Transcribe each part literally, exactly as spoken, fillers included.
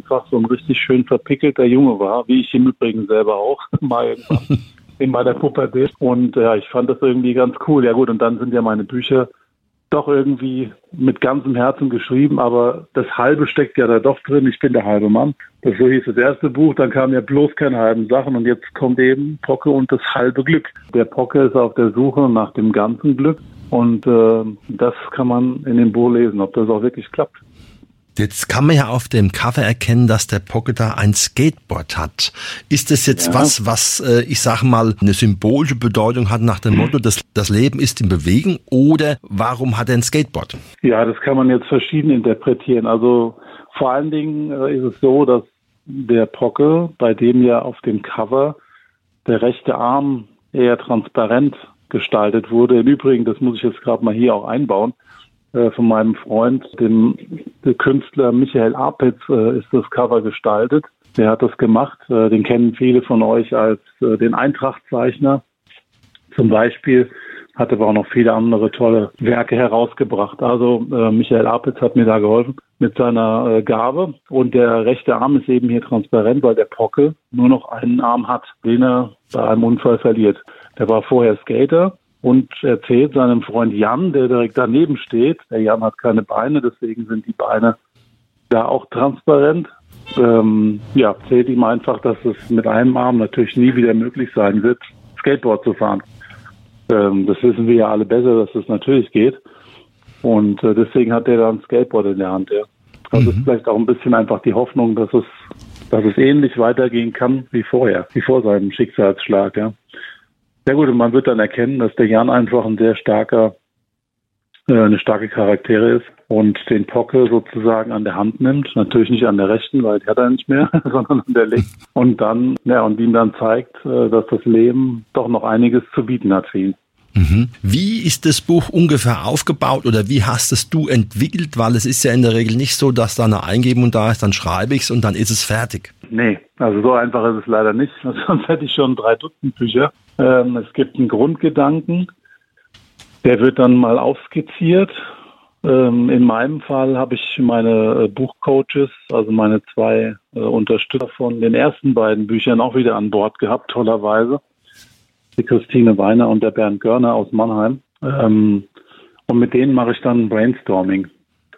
einfach so ein richtig schön verpickelter Junge war, wie ich im Übrigen selber auch, mal irgendwann in meiner Pubertät. Und ja, ich fand das irgendwie ganz cool. Ja gut, und dann sind ja meine Bücher doch irgendwie mit ganzem Herzen geschrieben, aber das Halbe steckt ja da doch drin. Ich bin der halbe Mann. Das so hieß das erste Buch, dann kamen ja bloß keine halben Sachen und jetzt kommt eben Pocke und das halbe Glück. Der Pocke ist auf der Suche nach dem ganzen Glück und äh, das kann man in dem Buch lesen, ob das auch wirklich klappt. Jetzt kann man ja auf dem Cover erkennen, dass der Pocke da ein Skateboard hat. Ist das jetzt ja was, was, äh, ich sage mal, eine symbolische Bedeutung hat nach dem Motto, das, das Leben ist in Bewegung, oder warum hat er ein Skateboard? Ja, das kann man jetzt verschieden interpretieren. Also vor allen Dingen äh, ist es so, dass der Pocke, bei dem ja auf dem Cover der rechte Arm eher transparent gestaltet wurde. Im Übrigen, das muss ich jetzt gerade mal hier auch einbauen, von meinem Freund, dem, dem Künstler Michael Apitz, äh, ist das Cover gestaltet. Der hat das gemacht. Äh, den kennen viele von euch als äh, den Eintracht-Zeichner. Zum Beispiel hat aber auch noch viele andere tolle Werke herausgebracht. Also äh, Michael Apitz hat mir da geholfen mit seiner äh, Gabe. Und der rechte Arm ist eben hier transparent, weil der Pocke nur noch einen Arm hat, den er bei einem Unfall verliert. Der war vorher Skater und erzählt seinem Freund Jan, der direkt daneben steht, der Jan hat keine Beine, deswegen sind die Beine da auch transparent. Ähm, ja, erzählt ihm einfach, dass es mit einem Arm natürlich nie wieder möglich sein wird, Skateboard zu fahren. Ähm, das wissen wir ja alle besser, dass es natürlich geht. Und äh, deswegen hat er dann ein Skateboard in der Hand. Ja. Das mhm. ist vielleicht auch ein bisschen einfach die Hoffnung, dass es, dass es ähnlich weitergehen kann wie vorher, wie vor seinem Schicksalsschlag. Ja. Ja gut, und man wird dann erkennen, dass der Jan einfach ein sehr starker, äh, eine starke Charaktere ist und den Pocke sozusagen an der Hand nimmt. Natürlich nicht an der rechten, weil die hat er nicht mehr, sondern an der linken. Und dann, ja, und ihm dann zeigt, äh, dass das Leben doch noch einiges zu bieten hat für ihn. Mhm. Wie ist das Buch ungefähr aufgebaut oder wie hast es du entwickelt? Weil es ist ja in der Regel nicht so, dass da eine Eingebung da ist, dann schreibe ich es und dann ist es fertig. Nee, also so einfach ist es leider nicht. Sonst hätte ich schon drei Dutzend Bücher. Ähm, es gibt einen Grundgedanken, der wird dann mal aufskizziert. Ähm, in meinem Fall habe ich meine äh, Buchcoaches, also meine zwei äh, Unterstützer von den ersten beiden Büchern auch wieder an Bord gehabt, tollerweise. Die Christine Weiner und der Bernd Görner aus Mannheim. Ähm, und mit denen mache ich dann Brainstorming.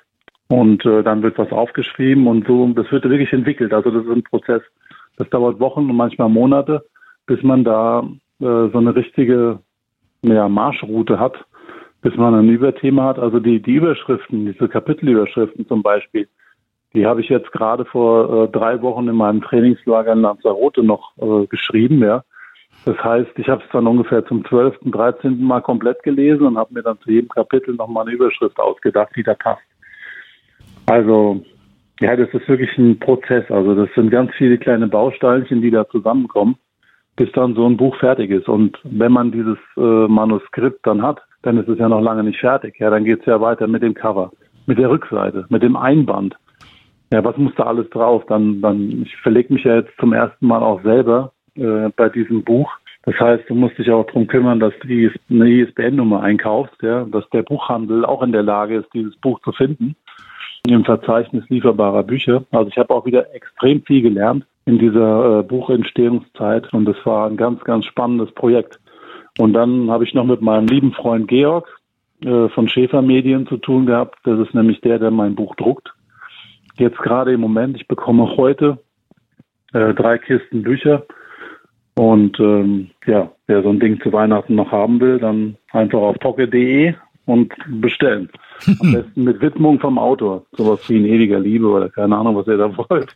Und äh, dann wird was aufgeschrieben und so. Das wird wirklich entwickelt. Also das ist ein Prozess. Das dauert Wochen und manchmal Monate, bis man da äh, so eine richtige ja, Marschroute hat, bis man ein Überthema hat. Also die, die Überschriften, diese Kapitelüberschriften zum Beispiel, die habe ich jetzt gerade vor äh, drei Wochen in meinem Trainingslager in Lanzarote noch äh, geschrieben, ja. Das heißt, ich habe es dann ungefähr zum zwölften, dreizehnten Mal komplett gelesen und habe mir dann zu jedem Kapitel nochmal eine Überschrift ausgedacht, die da passt. Also, ja, das ist wirklich ein Prozess. Also das sind ganz viele kleine Bausteinchen, die da zusammenkommen, bis dann so ein Buch fertig ist. Und wenn man dieses äh, Manuskript dann hat, dann ist es ja noch lange nicht fertig. Ja, dann geht es ja weiter mit dem Cover, mit der Rückseite, mit dem Einband. Ja, was muss da alles drauf? Dann, dann, ich verlege mich ja jetzt zum ersten Mal auch selber äh, bei diesem Buch. Das heißt, du musst dich auch darum kümmern, dass du eine I S B N-Nummer einkaufst, ja, dass der Buchhandel auch in der Lage ist, dieses Buch zu finden im Verzeichnis lieferbarer Bücher. Also ich habe auch wieder extrem viel gelernt in dieser äh, Buchentstehungszeit und das war ein ganz, ganz spannendes Projekt. Und dann habe ich noch mit meinem lieben Freund Georg äh, von Schäfer Medien zu tun gehabt. Das ist nämlich der, der mein Buch druckt. Jetzt gerade im Moment, ich bekomme heute äh, drei Kisten Bücher. Und ähm, ja, wer so ein Ding zu Weihnachten noch haben will, dann einfach auf pocke punkt de und bestellen. Am besten mit Widmung vom Autor. Sowas wie in ewiger Liebe oder keine Ahnung, was ihr da wollt.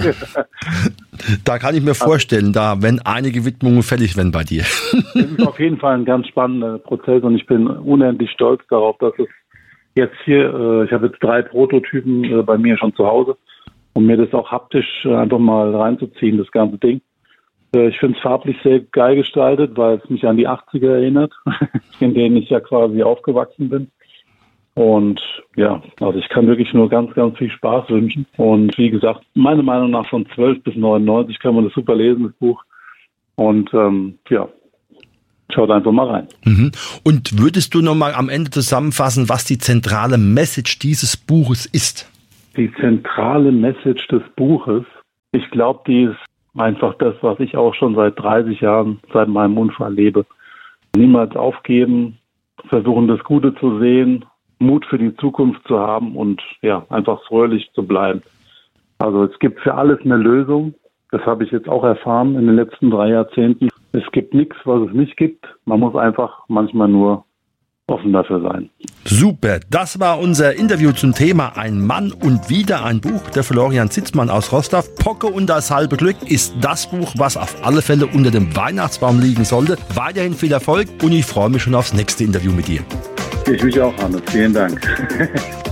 Da kann ich mir vorstellen, da wenn einige Widmungen fällig werden bei dir. Es ist auf jeden Fall ein ganz spannender Prozess und ich bin unendlich stolz darauf, dass es jetzt hier, äh, ich habe jetzt drei Prototypen äh, bei mir schon zu Hause, um mir das auch haptisch äh, einfach mal reinzuziehen, das ganze Ding. Äh, ich finde es farblich sehr geil gestaltet, weil es mich an die achtziger erinnert, in denen ich ja quasi aufgewachsen bin. Und ja, also ich kann wirklich nur ganz, ganz viel Spaß wünschen. Und wie gesagt, meiner Meinung nach von zwölf bis neunundneunzig kann man das super lesen, das Buch. Und ähm, ja, schaut einfach mal rein. Mhm. Und würdest du nochmal am Ende zusammenfassen, was die zentrale Message dieses Buches ist? Die zentrale Message des Buches Ich glaube, die ist einfach das, was ich auch schon seit dreißig Jahren, seit meinem Unfall lebe. Niemals aufgeben, versuchen das Gute zu sehen, Mut für die Zukunft zu haben und ja, einfach fröhlich zu bleiben. Also es gibt für alles eine Lösung. Das habe ich jetzt auch erfahren in den letzten drei Jahrzehnten. Es gibt nichts, was es nicht gibt. Man muss einfach manchmal nur offen dafür sein. Super, das war unser Interview zum Thema Ein Mann und wieder ein Buch. Der Florian Zitzmann aus Rostock. Pocke und das halbe Glück ist das Buch, was auf alle Fälle unter dem Weihnachtsbaum liegen sollte. Weiterhin viel Erfolg und ich freue mich schon aufs nächste Interview mit dir. Ich mich auch, Hannes. Vielen Dank.